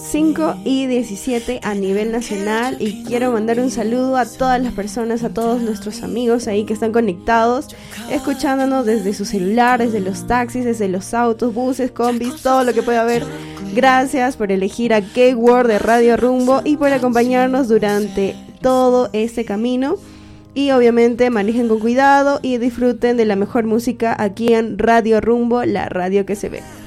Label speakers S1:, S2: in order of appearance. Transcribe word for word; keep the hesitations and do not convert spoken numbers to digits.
S1: cinco y diecisiete a nivel nacional, y quiero mandar un saludo a todas las personas, a todos nuestros amigos ahí que están conectados, escuchándonos desde su celular, desde los taxis, desde los autos, buses, combis, todo lo que pueda haber. Gracias por elegir a K-Word de Radio Rumbo y por acompañarnos durante todo este camino. Y obviamente manejen con cuidado y disfruten de la mejor música aquí en Radio Rumbo, la radio que se ve.